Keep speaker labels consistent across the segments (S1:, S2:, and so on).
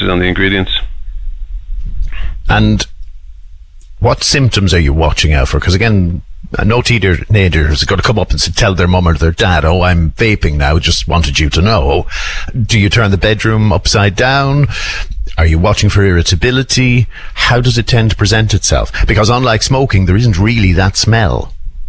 S1: percentages on the ingredients.
S2: And what symptoms are you watching out for? Because again, no teenager is going to come up and tell their mum or their dad, "Oh, I'm vaping now, just wanted you to know." Do you turn the bedroom upside down? Are you watching for irritability? How does it tend to present itself? Because unlike smoking, there isn't really that smell.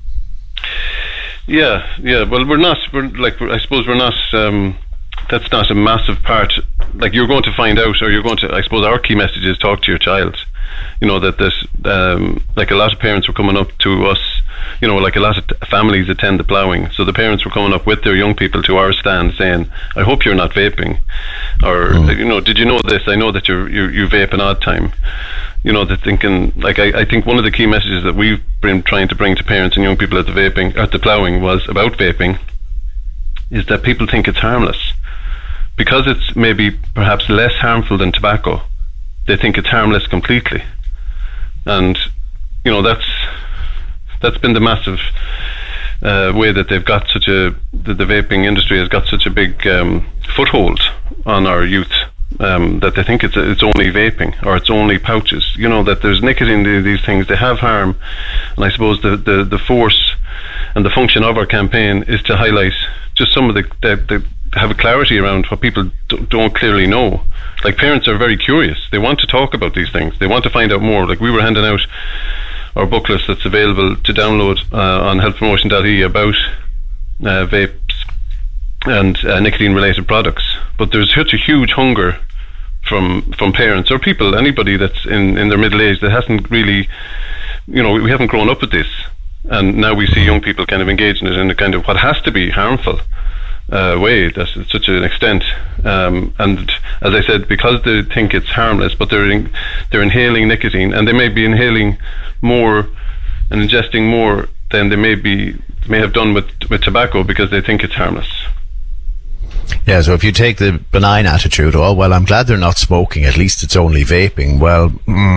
S1: Yeah. Well, I suppose we're not, that's not a massive part. Like, you're going to find out, or I suppose our key message is talk to your child. You know, that there's, like, a lot of parents were coming up to us, you know, like a lot of families attend the ploughing. So the parents were coming up with their young people to our stand saying, "I hope you're not vaping." Or, you know, "Did you know this? I know that you vape an odd time." You know, they're thinking, like, I think one of the key messages that we've been trying to bring to parents and young people at the ploughing was about vaping, is that people think it's harmless. Because it's maybe perhaps less harmful than tobacco, they think it's harmless completely. And, you know, that's been the massive way that they've got the vaping industry has got such a big foothold on our youth, that they think it's only vaping, or it's only pouches. You know, that there's nicotine in these things, they have harm. And I suppose the force and the function of our campaign is to highlight just some of the have a clarity around what people don't clearly know. Like, parents are very curious. They want to talk about these things. They want to find out more. Like, we were handing out our booklet that's available to download on healthpromotion.ie about vapes and nicotine-related products. But there's such a huge hunger from parents or people, anybody that's in their middle age that hasn't really, you know, we haven't grown up with this. And now we see young people kind of engage in it in a kind of what has to be harmful way, that's such an extent, and as I said, because they think it's harmless, but they're inhaling nicotine, and they may be inhaling more and ingesting more than they may have done with tobacco, because they think it's harmless.
S2: Yeah, so if you take the benign attitude, "Oh, well, I'm glad they're not smoking, at least it's only vaping," well,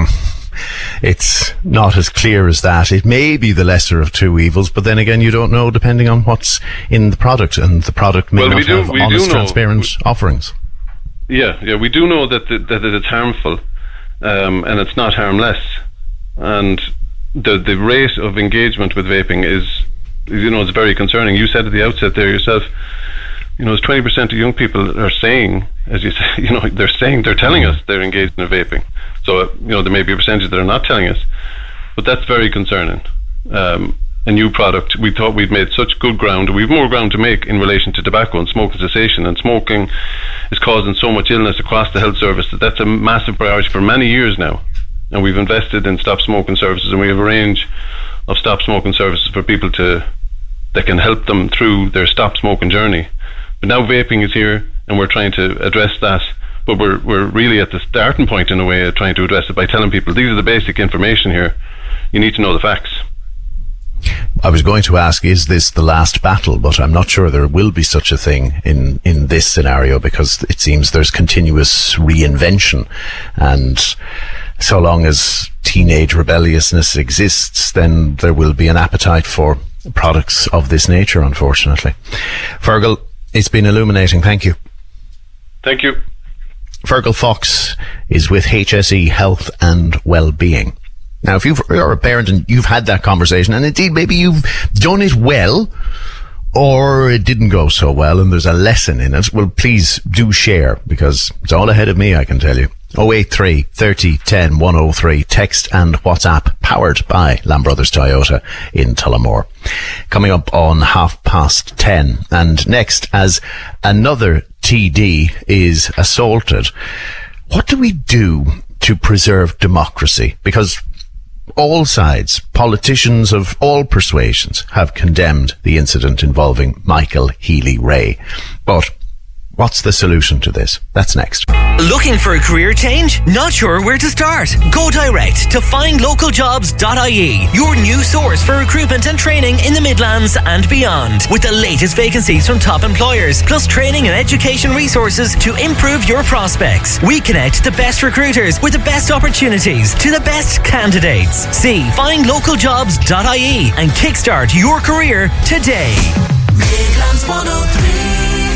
S2: it's not as clear as that. It may be the lesser of two evils, but then again, you don't know, depending on what's in the product, and the product may not have honest, transparent offerings.
S1: Yeah, we do know that it's harmful, and it's not harmless. And the rate of engagement with vaping is, you know, it's very concerning. You said at the outset there yourself, you know, as 20% of young people are saying, as you say, you know, they're telling us they're engaged in vaping. So, you know, there may be a percentage that are not telling us, but that's very concerning. A new product, we thought we'd made such good ground. We've more ground to make in relation to tobacco and smoking cessation, and smoking is causing so much illness across the health service that's a massive priority for many years now. And we've invested in stop smoking services, and we have a range of stop smoking services for people that can help them through their stop smoking journey. But now vaping is here, and we're trying to address that. But we're really at the starting point, in a way, of trying to address it by telling people, these are the basic information here. You need to know the facts.
S2: I was going to ask, is this the last battle? But I'm not sure there will be such a thing in this scenario, because it seems there's continuous reinvention. And so long as teenage rebelliousness exists, then there will be an appetite for products of this nature, unfortunately. Fergal, it's been illuminating. Thank you.
S1: Thank you.
S2: Fergal Fox is with HSE Health and Wellbeing. Now, if you're a parent and you've had that conversation, and indeed maybe you've done it well, or it didn't go so well, and there's a lesson in it, well, please do share, because it's all ahead of me, I can tell you. 083 30 10 103, text and WhatsApp, powered by Lamb Brothers Toyota in Tullamore. Coming up on 10:30, and next, as another TD is assaulted, what do we do to preserve democracy? Because all sides, politicians of all persuasions, have condemned the incident involving Michael Healy-Rae. But what's the solution to this? That's next.
S3: Looking for a career change? Not sure where to start? Go direct to findlocaljobs.ie, your new source for recruitment and training in the Midlands and beyond, with the latest vacancies from top employers, plus training and education resources to improve your prospects. We connect the best recruiters with the best opportunities to the best candidates. See findlocaljobs.ie and kickstart your career today.
S4: Midlands 103.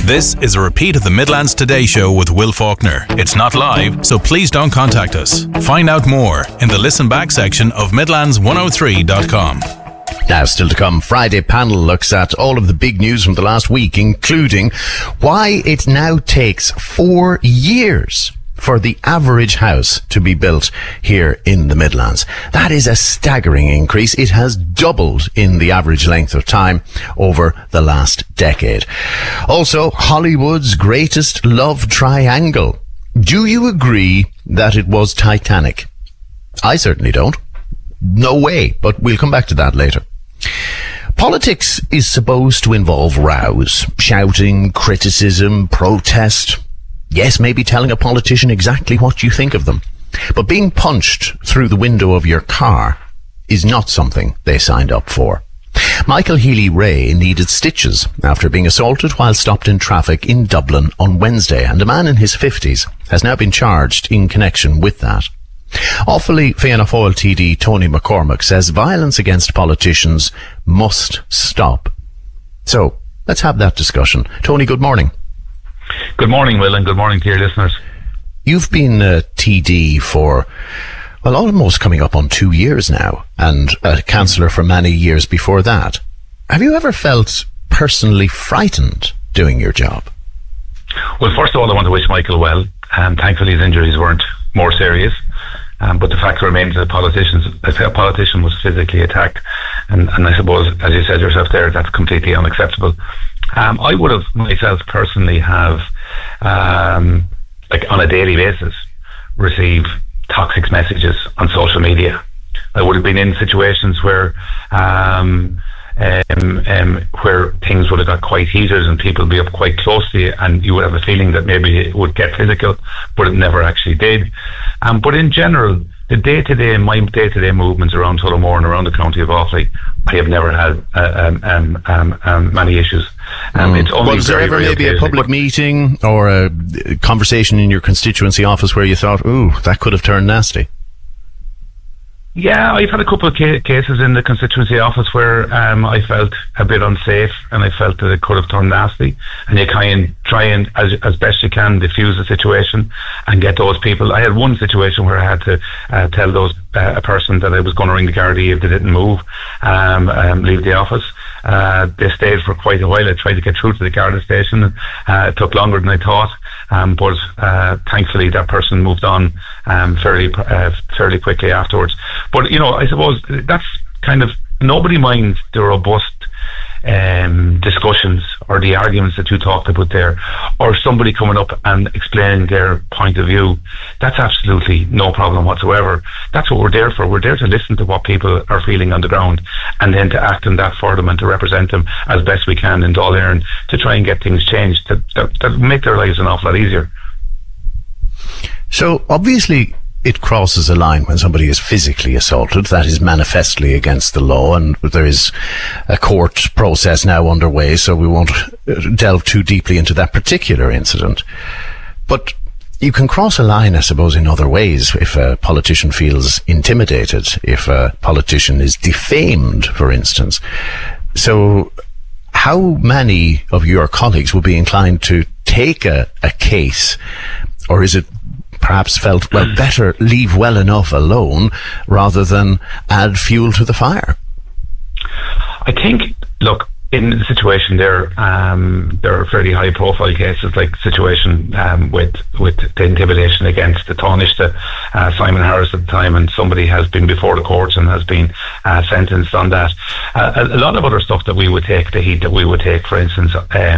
S4: This is a repeat of the Midlands Today show with Will Faulkner. It's not live, so please don't contact us. Find out more in the listen back section of midlands103.com.
S2: Now, still to come, Friday panel looks at all of the big news from the last week, including why it now takes 4 years for the average house to be built here in the Midlands. That is a staggering increase. It has doubled in the average length of time over the last decade. Also, Hollywood's greatest love triangle. Do you agree that it was Titanic? I certainly don't. No way, but we'll come back to that later. Politics is supposed to involve rows, shouting, criticism, protest. Yes, maybe telling a politician exactly what you think of them. But being punched through the window of your car is not something they signed up for. Michael Healy-Rae needed stitches after being assaulted while stopped in traffic in Dublin on Wednesday, and a man in his 50s has now been charged in connection with that. Offaly Fianna Fáil TD Tony McCormack says violence against politicians must stop. So, let's have that discussion. Tony, good morning.
S5: Good morning, Will, and good morning to your listeners.
S2: You've been a TD for, well, almost coming up on 2 years now, and a councillor for many years before that. Have you ever felt personally frightened doing your job?
S5: Well, first of all, I want to wish Michael well. Thankfully, his injuries weren't more serious. But the fact remains that a politician was physically attacked. And I suppose, as you said yourself there, that's completely unacceptable. I would have myself personally have, like on a daily basis, receive toxic messages on social media. I would have been in situations where things would have got quite heated and people would be up quite close to you, and you would have a feeling that maybe it would get physical, but it never actually did. But in general, my day-to-day movements around Tullamore and around the county of Offaly, I have never had many issues. It's only
S2: was there ever maybe a public meeting or a conversation in your constituency office where you thought, ooh, that could have turned nasty?
S5: Yeah, I've had a couple of cases in the constituency office where I felt a bit unsafe and I felt that it could have turned nasty. And you try and as best you can, diffuse the situation and get those people. I had one situation where I had to tell a person that I was going to ring the Gardaí if they didn't move, leave the office. They stayed for quite a while. I tried to get through to the Garda station. It took longer than I thought. But thankfully that person moved on fairly quickly afterwards. But, I suppose that's kind of, nobody minds the robust discussions or the arguments that you talked about there, or somebody coming up and explaining their point of view. That's absolutely no problem whatsoever. That's what we're there for. We're there to listen to what people are feeling on the ground and then to act on that for them and to represent them as best we can in Dáil Éireann to try and get things changed that make their lives an awful lot easier.
S2: So obviously it crosses a line when somebody is physically assaulted. That is manifestly against the law, and there is a court process now underway, so we won't delve too deeply into that particular incident. But you can cross a line, I suppose, in other ways. If a politician feels intimidated, if a politician is defamed, for instance. So how many of your colleagues would be inclined to take a case, or is it perhaps felt, well, better leave well enough alone rather than add fuel to the fire?
S5: I think, look, in the situation there are fairly high profile cases, like the situation with the intimidation against the Taoiseach, Simon Harris at the time, and somebody has been before the courts and has been sentenced on that. A lot of other stuff that we would take, the heat that we would take, for instance,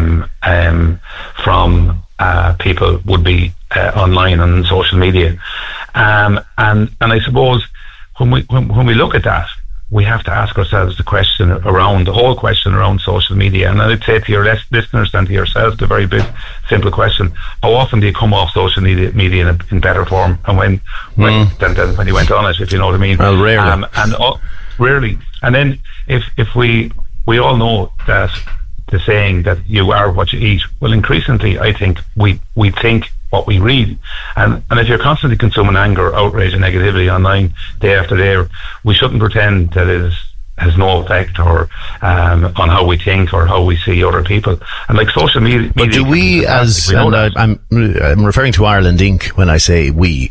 S5: from people would be online and on social media, and I suppose when we look at that, we have to ask ourselves the whole question around social media. And I'd say to your listeners and to yourself, the very big, simple question: how often do you come off social media in better form, and when you went on it, if you know what I mean?
S2: Well, rarely.
S5: Rarely. And then if we all know that the saying that you are what you eat. Well, increasingly, I think we think what we read, and if you're constantly consuming anger, outrage and negativity online day after day, we shouldn't pretend that it is has no effect or on how we think or how we see other people. And like social media.
S2: But do we, I'm referring to Ireland Inc. when I say we,